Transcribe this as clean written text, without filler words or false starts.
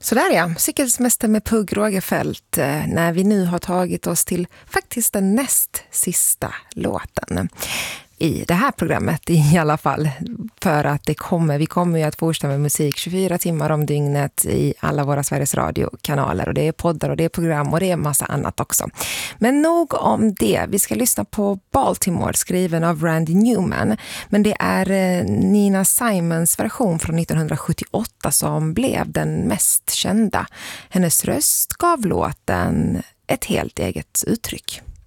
Så där ja, cykelsemester med Pugh Rogefeldt när vi nu har tagit oss till faktiskt den näst sista låten i det här programmet i alla fall, för att vi kommer ju att fortsätta med musik 24 timmar om dygnet i alla våra Sveriges Radio-kanaler, och det är poddar och det är program och det är massa annat också. Men nog om det, vi ska lyssna på Baltimore skriven av Randy Newman, men det är Nina Simons version från 1978 som blev den mest kända. Hennes röst gav låten ett helt eget uttryck.